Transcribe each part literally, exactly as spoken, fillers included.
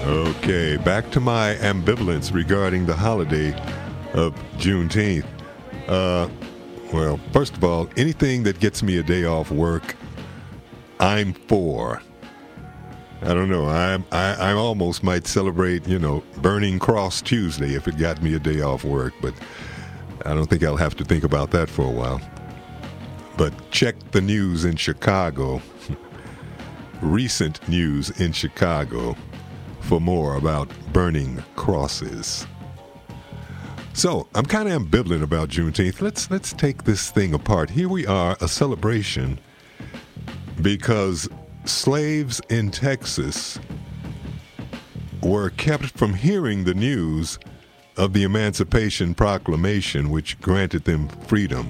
Okay, back to my ambivalence regarding the holiday of Juneteenth. Uh, well, first of all, anything that gets me a day off work, I'm for. I don't know. I I I almost might celebrate, you know, Burning Cross Tuesday if it got me a day off work, but I don't think I'll have to think about that for a while. But check the news in Chicago, recent news in Chicago, for more about burning crosses. So I'm kind of ambivalent about Juneteenth. Let's let's take this thing apart. Here we are, a celebration because slaves in Texas were kept from hearing the news of the Emancipation Proclamation, which granted them freedom.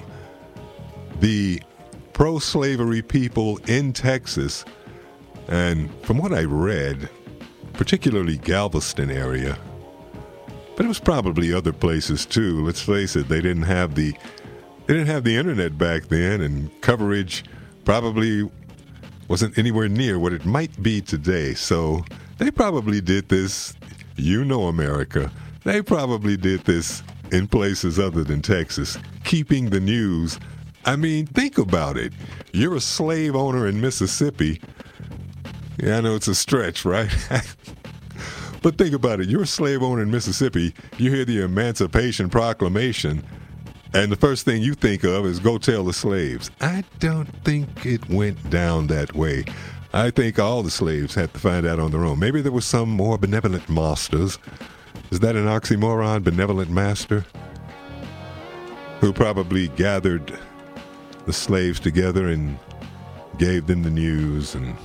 The pro-slavery people in Texas, and from what I read, particularly Galveston area, but it was probably other places too. Let's face it, they didn't have the they didn't have the internet back then, and coverage probably wasn't anywhere near what it might be today. So they probably did this, you know, America. They probably did this in places other than Texas, keeping the news. I mean, think about it. You're a slave owner in Mississippi. Yeah, I know it's a stretch, right? But think about it. You're a slave owner in Mississippi. You hear the Emancipation Proclamation, and the first thing you think of is go tell the slaves. I don't think it went down that way. I think all the slaves had to find out on their own. Maybe there were some more benevolent masters. Is that an oxymoron, benevolent master? Who probably gathered the slaves together and gave them the news. And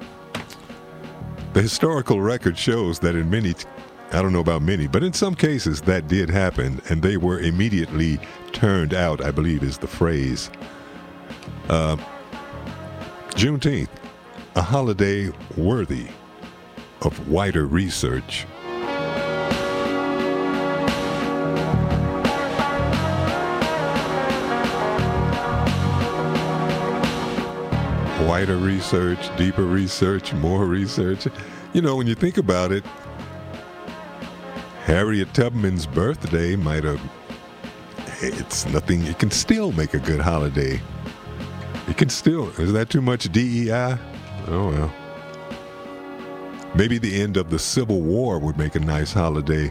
the historical record shows that in many, I don't know about many, but in some cases that did happen, and they were immediately turned out, I believe is the phrase. Uh, Juneteenth, a holiday worthy of wider research. Wider research, deeper research, more research. You know, when you think about it, Harriet Tubman's birthday might have, it's nothing, it can still make a good holiday. It can still, is that too much D E I? Oh well. Maybe the end of the Civil War would make a nice holiday.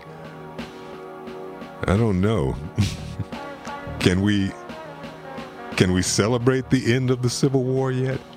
I don't know. Can we, can we celebrate the end of the Civil War yet?